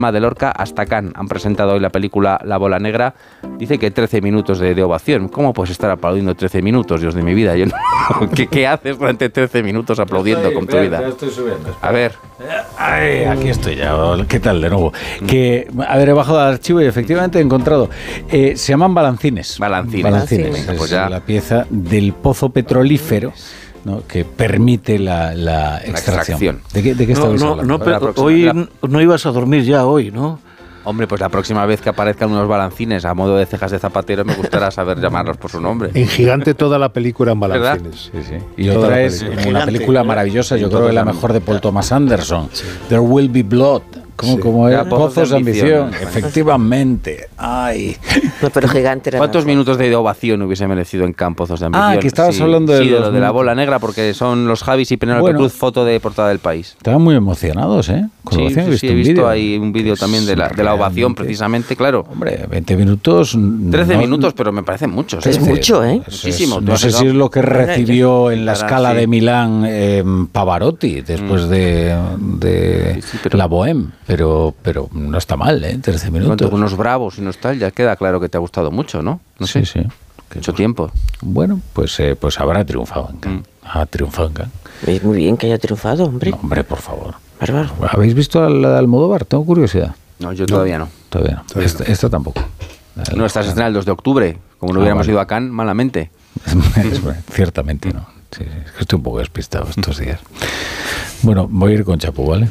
de Lorca hasta Cannes. Han presentado hoy la película La Bola Negra. Dice que 13 minutos de ovación. ¿Cómo puedes estar aplaudiendo 13 minutos, Dios de mi vida? Yo no, ¿Qué haces durante 13 minutos aplaudiendo con tu vida? Estoy subiendo. A ver. Ay, aquí estoy ya. ¿Qué tal de nuevo? Que, a ver, he bajado al archivo y efectivamente he encontrado. Se llaman balancines. Balancines. Es la pieza del pozo petrolífero, ¿no?, que permite la extracción. ¿De qué estabais hablando? Pero hoy no ibas a dormir ya hoy, ¿no? Hombre, pues la próxima vez que aparezcan unos balancines a modo de cejas de zapatero me gustará saber llamarlos por su nombre. En gigante toda la película en balancines. Sí. Y otra es una película maravillosa, yo creo que la mejor de Paul Thomas Anderson, There Will Be Blood. Como es Pozos de Ambición. Efectivamente. Ay. No, pero gigante era. ¿Cuántos minutos de ovación hubiese merecido en Cannes Pozos de Ambición? Que estabas hablando de lo de La Bola Negra, porque son los Javis y Penélope Cruz, foto de portada del País. Estaban muy emocionados, ¿eh? Sí, he visto ahí un vídeo también de la ovación, precisamente, claro. Hombre, 20 minutos... 13 minutos, pero me parecen muchos. Es mucho, ¿eh? Muchísimo. No sé si es lo que recibió en la Scala de Milán Pavarotti después de La Bohème, pero no está mal, ¿eh? 13 minutos. Con unos bravos y tal, ya queda claro que te ha gustado mucho, ¿no? No sé. Sí. Mucho tiempo. Bueno, pues habrá triunfado en Cannes. Ha triunfado en Cannes. Es muy bien que haya triunfado, hombre. No, hombre, por favor. Bárbaro. ¿Habéis visto la de Almodóvar? Tengo curiosidad. No, yo todavía no. Todavía no. Esta tampoco. No, esta se estrena el 2 de octubre. Como no hubiéramos ido a Cannes, malamente. Ciertamente no. Sí, es que estoy un poco despistado estos días. Bueno, voy a ir con Chapu, ¿vale?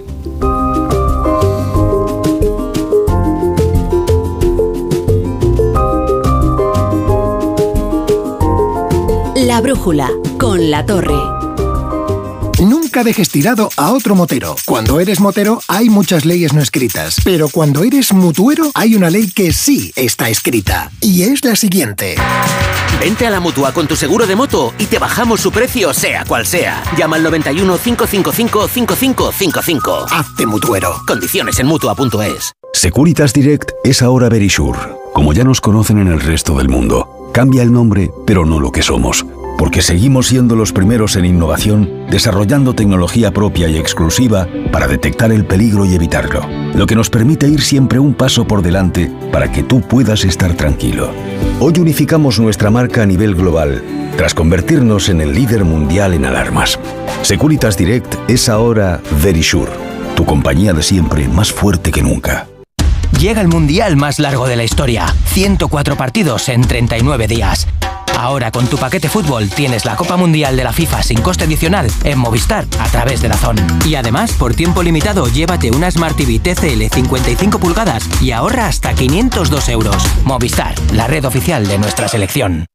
La brújula, con La Torre. Nunca dejes tirado a otro motero. Cuando eres motero hay muchas leyes no escritas, pero cuando eres mutuero hay una ley que sí está escrita, y es la siguiente. Vente a la Mutua con tu seguro de moto y te bajamos su precio sea cual sea. Llama al 91 555 5555. Hazte mutuero. Condiciones en Mutua.es. Securitas Direct es ahora Verisure, como ya nos conocen en el resto del mundo. Cambia el nombre, pero no lo que somos. Porque seguimos siendo los primeros en innovación, desarrollando tecnología propia y exclusiva para detectar el peligro y evitarlo. Lo que nos permite ir siempre un paso por delante para que tú puedas estar tranquilo. Hoy unificamos nuestra marca a nivel global, tras convertirnos en el líder mundial en alarmas. Securitas Direct es ahora Verisure, tu compañía de siempre más fuerte que nunca. Llega el mundial más largo de la historia. 104 partidos en 39 días. Ahora con tu paquete fútbol tienes la Copa Mundial de la FIFA sin coste adicional en Movistar a través de DAZN. Y además, por tiempo limitado, llévate una Smart TV TCL 55 pulgadas y ahorra hasta 502 euros. Movistar, la red oficial de nuestra selección.